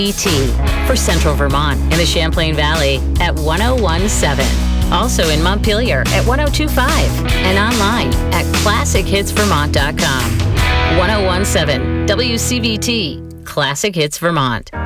for Central Vermont and the Champlain Valley at 1017. Also in Montpelier at 1025 and online at classichitsvermont.com. 1017 WCVT, Classic Hits Vermont.